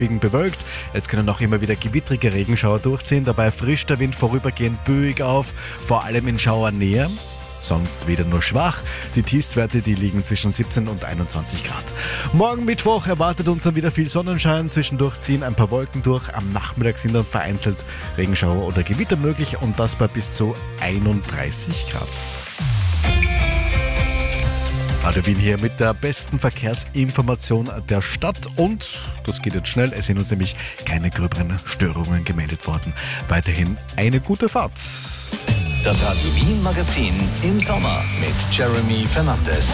überwiegend bewölkt. Es können auch immer wieder gewittrige Regenschauer durchziehen. Dabei frischt der Wind vorübergehend böig auf, vor allem in Schauernähe. Sonst wieder nur schwach. Die Tiefstwerte, die liegen zwischen 17 und 21 Grad. Morgen Mittwoch erwartet uns dann wieder viel Sonnenschein. Zwischendurch ziehen ein paar Wolken durch. Am Nachmittag sind dann vereinzelt Regenschauer oder Gewitter möglich und das bei bis zu 31 Grad. Radio Wien hier mit der besten Verkehrsinformation der Stadt und das geht jetzt schnell, es sind uns nämlich keine gröberen Störungen gemeldet worden. Weiterhin eine gute Fahrt. Das Radio Wien Magazin im Sommer mit Jeremy Fernandes.